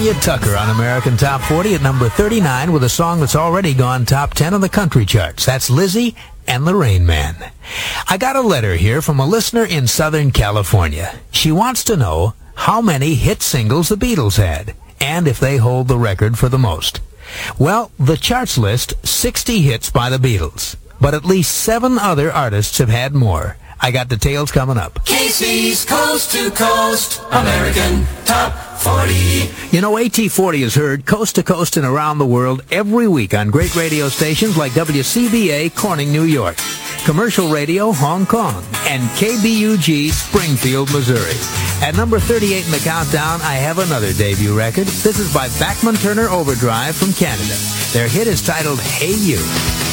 Harriet Tucker on American Top 40 at number 39 with a song that's already gone top 10 on the country charts. That's Lizzie and the Rain Man. I got a letter here from a listener in Southern California. She wants to know how many hit singles the Beatles had, and if they hold the record for the most. Well, the charts list 60 hits by the Beatles, but at least 7 other artists have had more. I got details coming up. Casey's Coast to Coast American Top 40. You know, AT40 is heard coast to coast and around the world every week on great radio stations like WCBA, Corning, New York, Commercial Radio, Hong Kong, and KBUG, Springfield, Missouri. At number 38 in the countdown, I have another debut record. This is by Bachman Turner Overdrive from Canada. Their hit is titled Hey You.